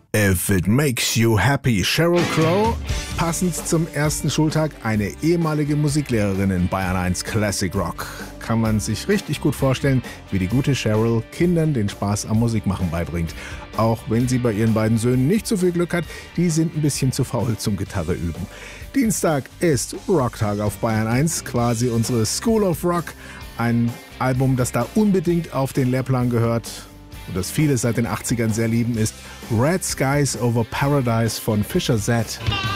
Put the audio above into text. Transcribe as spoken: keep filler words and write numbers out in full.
If It Makes You Happy, Sheryl Crow. Passend zum ersten Schultag eine ehemalige Musiklehrerin in Bayern eins Classic Rock. Kann man sich richtig gut vorstellen, wie die gute Sheryl Kindern den Spaß am Musikmachen beibringt. Auch wenn sie bei ihren beiden Söhnen nicht so viel Glück hat, die sind ein bisschen zu faul zum Gitarre üben. Dienstag ist Rocktag auf Bayern eins, quasi unsere School of Rock. Ein Album, das da unbedingt auf den Lehrplan gehört und das viele seit den achtzigern sehr lieben, ist Red Skies Over Paradise von Fisher Z.